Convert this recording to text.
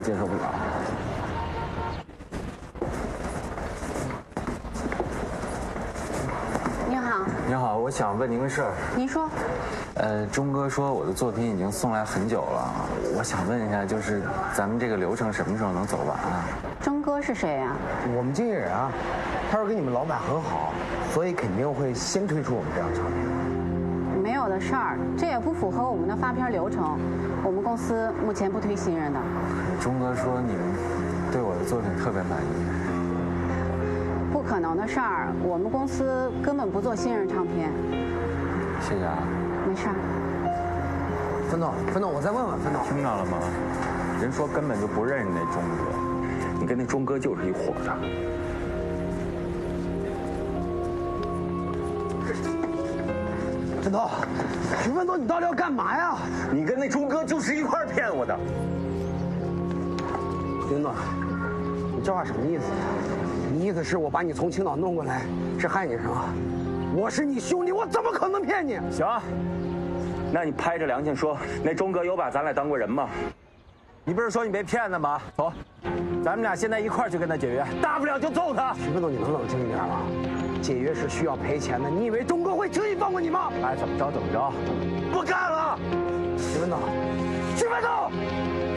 接受不了。 你好， 你好，我想问您个事儿。 您说。 钟哥说我的作品已经送来很久了，我想问一下，就是咱们这个流程什么时候能走完啊？ 钟哥是谁呀？ 我们经纪人啊，他说跟你们老板很好，所以肯定会先推出我们这张唱片。 没有的事儿，这也不符合我们的发片流程。我们公司目前不推新人的。 钟哥说你们对我的作品特别满意。 不可能的事儿，我们公司根本不做新人唱片。 谢谢啊。 没事儿。 分总，我再问问分总， 听到了吗？人说根本就不认识那钟哥，你跟那钟哥就是一伙的。 分总，徐分总，你到底要干嘛呀？ 你跟那钟哥就是一块骗我的。 徐总，你这话什么意思？你意思是我把你从青岛弄过来是害你是吗？我是你兄弟，我怎么可能骗你？ 行，那你拍着良心说，那钟哥有把咱俩当过人吗？ 你不是说你被骗的吗？走，咱们俩现在一块儿去跟他解约，大不了就揍他。 徐分总，你能冷静一点吗？解约是需要赔钱的，你以为钟哥会轻易放过你吗？ 爱怎么着怎么着， 不干了！ 徐分总，徐分总。